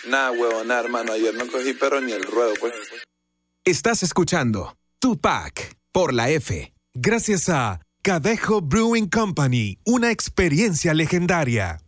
Nada, huevón, nada, hermano. Ayer no cogí pero ni el ruedo, pues. Estás escuchando Tupac por la F. Gracias a Cadejo Brewing Company, una experiencia legendaria.